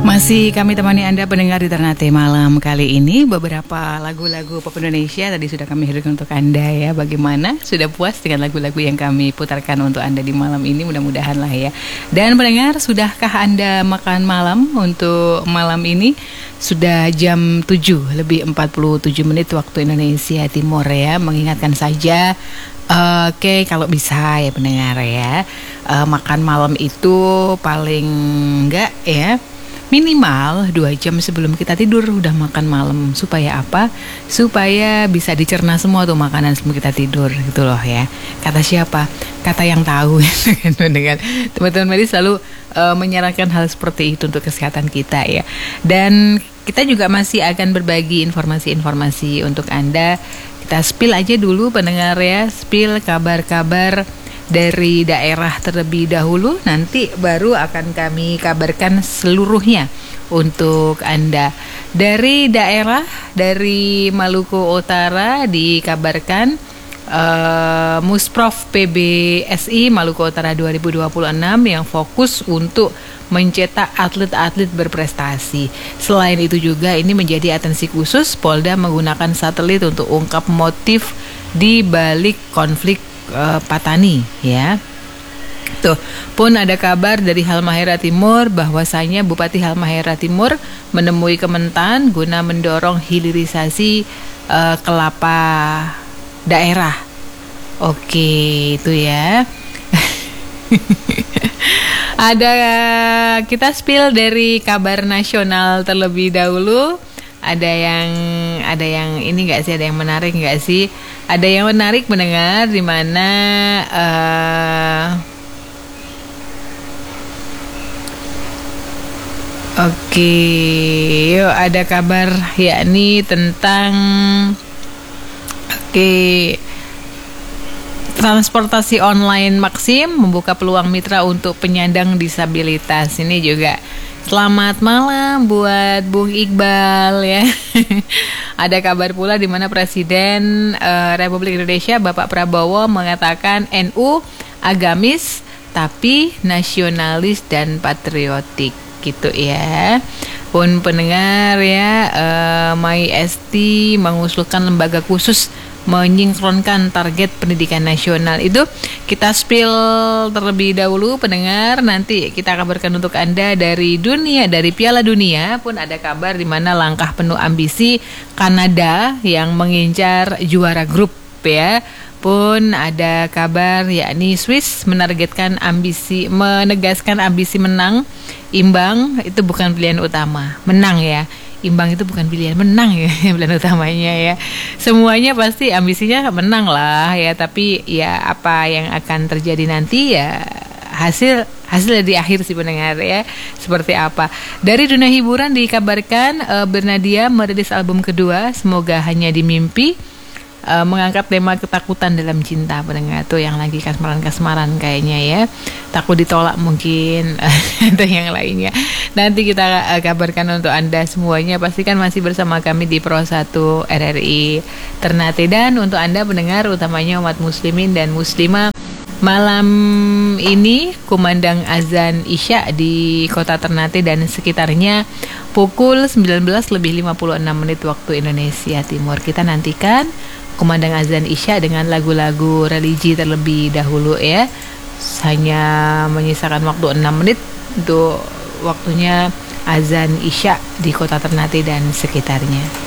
Masih kami temani Anda pendengar di Ternate malam kali ini. Beberapa lagu-lagu pop Indonesia tadi sudah kami hadirkan untuk Anda ya. Bagaimana? Sudah puas dengan lagu-lagu yang kami putarkan untuk Anda di malam ini? Mudah-mudahan lah ya. Dan pendengar, sudahkah Anda makan malam untuk malam ini? Sudah jam 7 lebih 47 menit waktu Indonesia Timur ya. Mengingatkan saja, oke, kalau bisa ya pendengar ya, makan malam itu paling enggak ya minimal 2 jam sebelum kita tidur udah makan malam. Supaya apa? Supaya bisa dicerna semua tuh makanan sebelum kita tidur gitu loh ya. Kata siapa? Kata yang tahu. Dengan teman-teman medis selalu menyarankan hal seperti itu untuk kesehatan kita ya. Dan kita juga masih akan berbagi informasi-informasi untuk Anda. Kita spill aja dulu pendengar ya. Spill kabar-kabar dari daerah terlebih dahulu, nanti baru akan kami kabarkan seluruhnya untuk Anda. Dari daerah, dari Maluku Utara dikabarkan Musprof PBSI Maluku Utara 2026 yang fokus untuk mencetak atlet-atlet berprestasi. Selain itu juga ini menjadi atensi khusus Polda menggunakan satelit untuk ungkap motif di balik konflik Patani ya. Tuh, pun ada kabar dari Halmahera Timur bahwasanya Bupati Halmahera Timur menemui Kementan guna mendorong hilirisasi kelapa daerah. Oke, itu ya. Ada kita spill dari kabar nasional terlebih dahulu. Ada yang ini nggak sih? Ada yang menarik nggak sih? Ada yang menarik mendengar di mana oke, yuk ada kabar yakni tentang transportasi online Maxim membuka peluang mitra untuk penyandang disabilitas. Ini juga selamat malam buat Bung Iqbal ya. Ada kabar pula di mana Presiden Republik Indonesia Bapak Prabowo mengatakan NU agamis tapi nasionalis dan patriotik gitu ya. Pun pendengar ya, Mai Esti mengusulkan lembaga khusus menyinkronkan target pendidikan nasional. Itu kita spill terlebih dahulu pendengar. Nanti kita kabarkan untuk Anda dari dunia, dari Piala Dunia pun ada kabar di mana langkah penuh ambisi Kanada yang mengincar juara grup ya. Pun ada kabar yakni Swiss menegaskan ambisi menang. Imbang itu bukan pilihan utama, menang ya. Imbang itu bukan pilihan, menang ya pilihan utamanya ya. Semuanya pasti ambisinya menang lah ya, tapi ya apa yang akan terjadi nanti ya hasil di akhir sih pendengar ya seperti apa. Dari dunia hiburan dikabarkan Bernadia merilis album kedua Semoga Hanya di Mimpi, mengangkat tema ketakutan dalam cinta pendengar tuh yang lagi kasmaran kayaknya ya, takut ditolak mungkin atau yang lainnya. Nanti kita kabarkan untuk Anda semuanya. Pastikan masih bersama kami di Pro 1 RRI Ternate. Dan untuk Anda pendengar utamanya umat muslimin dan muslimah, malam ini kumandang azan Isya di kota Ternate dan sekitarnya pukul 19:56 waktu Indonesia Timur. Kita nantikan kumandang azan Isya dengan lagu-lagu religi terlebih dahulu ya. Hanya menyisakan waktu 6 menit untuk waktunya azan Isya di kota Ternate dan sekitarnya.